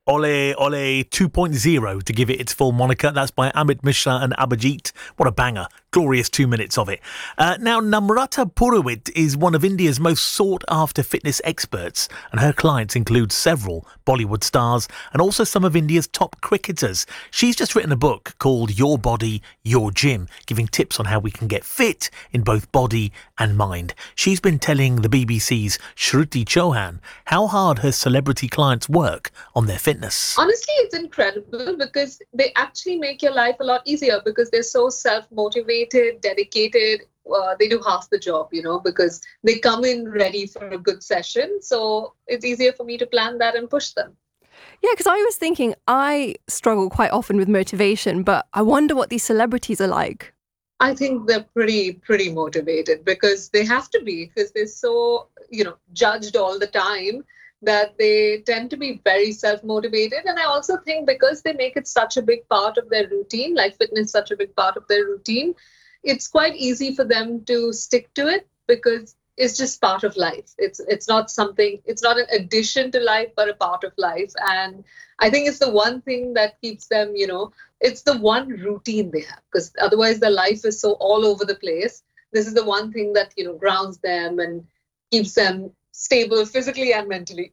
Ole Ole 2.0 to give it its full moniker. That's by Amit Mishra and Abhijit. What a banger. Glorious 2 minutes of it. Now, Namrata Purohit is one of India's most sought-after fitness experts, and her clients include several Bollywood stars and also some of India's top cricketers. She's just written a book called Your Body, Your Gym, giving tips on how we can get fit in both body and mind. She's been telling the BBC's Shruti Chauhan how hard her celebrity clients work on their fitness. Honestly, it's incredible because they actually make your life a lot easier because they're so self-motivated, dedicated. They do half the job, because they come in ready for a good session. So it's easier for me to plan that and push them. Yeah, because I was thinking I struggle quite often with motivation, but I wonder what these celebrities are like. I think they're pretty motivated because they have to be, because they're so, judged all the time that they tend to be very self-motivated. And I also think because they make it such a big part of their routine, like fitness such a big part of their routine, it's quite easy for them to stick to it because it's just part of life. It's not an addition to life, but a part of life. And I think it's the one thing that keeps them, it's the one routine they have, because otherwise their life is so all over the place. This is the one thing that, grounds them and keeps them stable physically and mentally.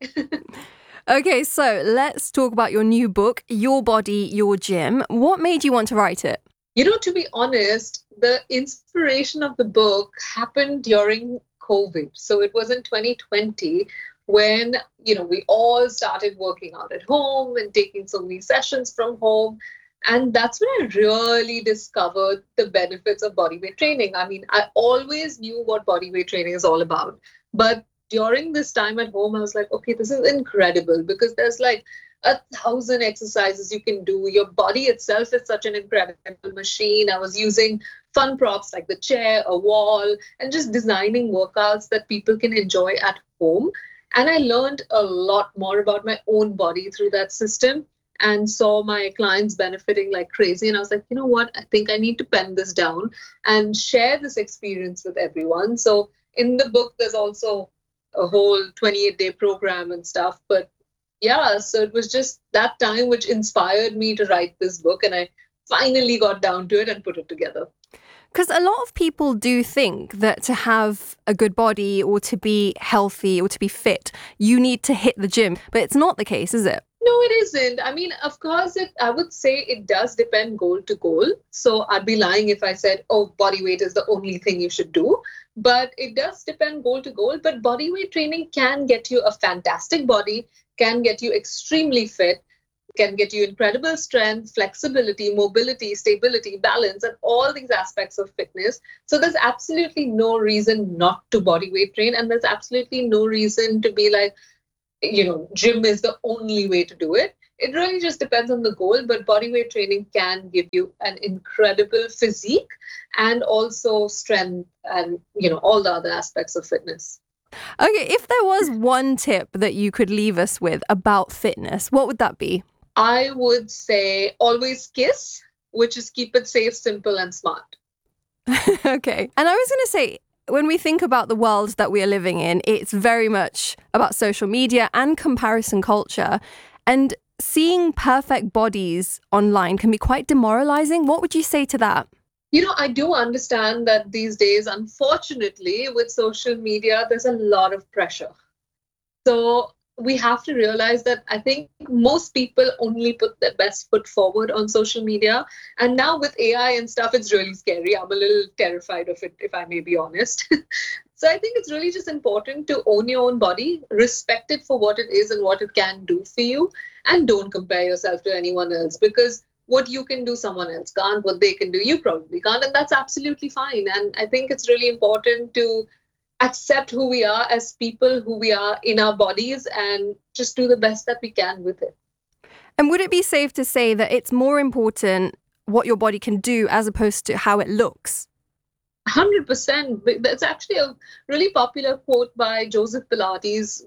Okay, so let's talk about your new book, Your Body, Your Gym. What made you want to write it? To be honest, the inspiration of the book happened during COVID. So it was in 2020 when, we all started working out at home and taking so many sessions from home. And that's when I really discovered the benefits of bodyweight training. I mean, I always knew what bodyweight training is all about. But during this time at home, I was like, okay, this is incredible because there's like 1,000 exercises you can do. Your body itself is such an incredible machine. I was using fun props like the chair, a wall, and just designing workouts that people can enjoy at home. And I learned a lot more about my own body through that system and saw my clients benefiting like crazy. And I was like, you know what? I think I need to pen this down and share this experience with everyone. So in the book, there's also a whole 28-day program and stuff. But yeah, so it was just that time which inspired me to write this book. And I finally got down to it and put it together. Because a lot of people do think that to have a good body or to be healthy or to be fit, you need to hit the gym. But it's not the case, is it? No, it isn't. I mean, of course, I would say it does depend goal to goal. So I'd be lying if I said, oh, body weight is the only thing you should do. But it does depend goal to goal. But body weight training can get you a fantastic body, can get you extremely fit, can get you incredible strength, flexibility, mobility, stability, balance, and all these aspects of fitness. So there's absolutely no reason not to body weight train. And there's absolutely no reason to be like, gym is the only way to do it. It really just depends on the goal, but bodyweight training can give you an incredible physique and also strength and, all the other aspects of fitness. Okay, if there was one tip that you could leave us with about fitness, what would that be? I would say always KISS, which is keep it safe, simple, and smart. Okay. And I was going to say, when we think about the world that we are living in, it's very much about social media and comparison culture. And seeing perfect bodies online can be quite demoralizing. What would you say to that? I do understand that these days, unfortunately, with social media, there's a lot of pressure. So we have to realize that I think most people only put their best foot forward on social media. And now with AI and stuff, it's really scary. I'm a little terrified of it, if I may be honest. So I think it's really just important to own your own body, respect it for what it is and what it can do for you, and don't compare yourself to anyone else, because what you can do, someone else can't. What they can do, you probably can't. And that's absolutely fine. And I think it's really important to accept who we are as people, who we are in our bodies, and just do the best that we can with it. And would it be safe to say that it's more important what your body can do as opposed to how it looks? 100%. That's actually a really popular quote by Joseph Pilates.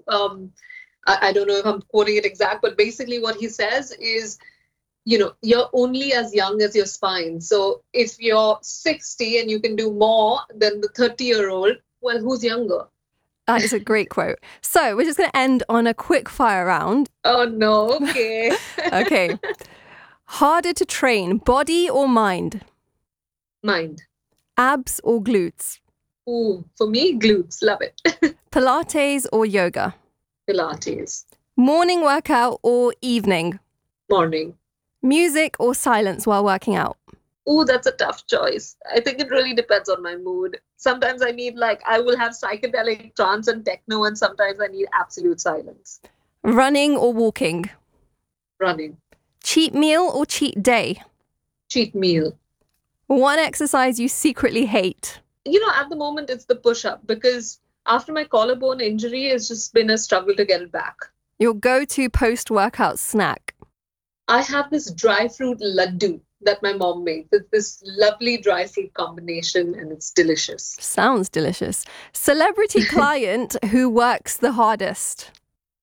I don't know if I'm quoting it exact, but basically what he says is, you're only as young as your spine. So if you're 60 and you can do more than the 30-year-old, well, who's younger? That is a great quote. So we're just going to end on a quick fire round. Oh, no. Okay. Okay. Harder to train, body or mind? Mind. Abs or glutes? Ooh, for me, glutes. Love it. Pilates or yoga? Pilates. Morning workout or evening? Morning. Music or silence while working out? Ooh, that's a tough choice. I think it really depends on my mood. Sometimes I need I will have psychedelic trance and techno, and sometimes I need absolute silence. Running or walking? Running. Cheat meal or cheat day? Cheat meal. One exercise you secretly hate? At the moment, it's the push-up, because after my collarbone injury, it's just been a struggle to get it back. Your go-to post-workout snack? I have this dry fruit laddu that my mom made. It's this lovely dry fruit combination, and it's delicious. Sounds delicious. Celebrity client who works the hardest?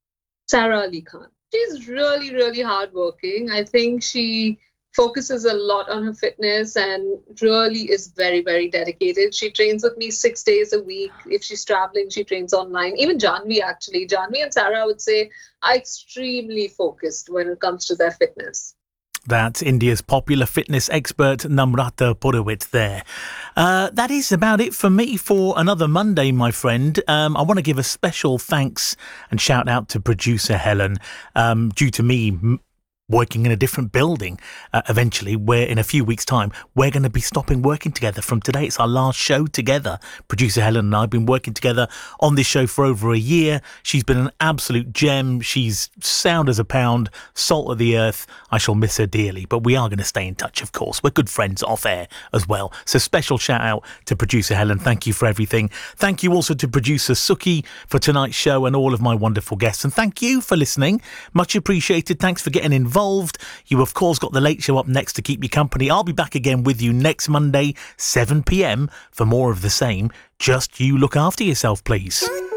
Sara Ali Khan. She's really, really hardworking. I think she focuses a lot on her fitness and really is very, very dedicated. She trains with me 6 days a week. If she's traveling, she trains online. Even Janvi, actually. Janvi and Sarah, I would say, are extremely focused when it comes to their fitness. That's India's popular fitness expert, Namrata Purohit there. That is about it for me for another Monday, my friend. I want to give a special thanks and shout out to producer Helen. Due to me working in a different building eventually, where in a few weeks' time, we're going to be stopping working together. From today, it's our last show together. Producer Helen and I have been working together on this show for over a year. She's been an absolute gem. She's sound as a pound, salt of the earth. I shall miss her dearly, but we are going to stay in touch, of course. We're good friends off air as well. So special shout out to producer Helen. Thank you for everything. Thank you also to producer Suki for tonight's show and all of my wonderful guests. And thank you for listening. Much appreciated. Thanks for getting involved. You, of course, got the Late Show up next to keep you company. I'll be back again with you next Monday, 7 p.m. for more of the same. Just you look after yourself, please.